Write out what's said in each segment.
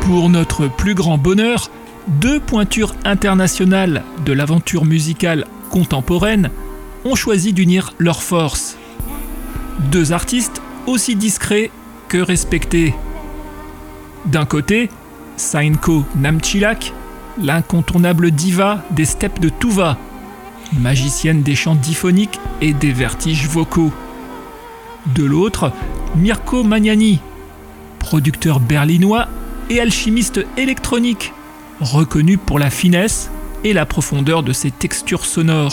Pour notre plus grand bonheur, deux pointures internationales de l'aventure musicale contemporaine ont choisi d'unir leurs forces. Deux artistes aussi discrets que respectés. D'un côté, Sainko Namchilak, l'incontournable diva des steppes de Tuva, magicienne des chants diphoniques et des vertiges vocaux. De l'autre, Mirko Magnani, producteur berlinois et alchimiste électronique, reconnu pour la finesse et la profondeur de ses textures sonores.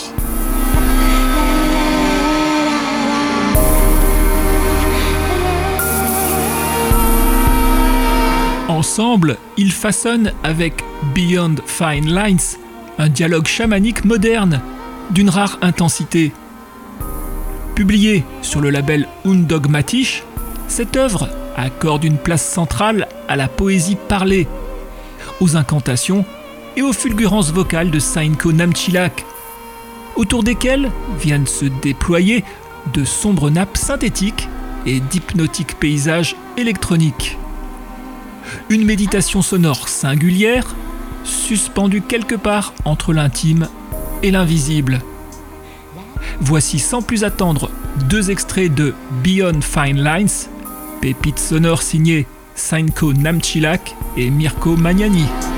Ensemble, ils façonnent avec Beyond Fine Lines un dialogue chamanique moderne, d'une rare intensité. Publiée sur le label Undogmatisch, cette œuvre accorde une place centrale à la poésie parlée, aux incantations et aux fulgurances vocales de Sainko Namchilak, autour desquelles viennent se déployer de sombres nappes synthétiques et d'hypnotiques paysages électroniques. Une méditation sonore singulière, suspendue quelque part entre l'intime et l'invisible. Voici sans plus attendre deux extraits de Beyond Fine Lines, pépite sonore signée Sainko Namchilak et Mirko Magnani.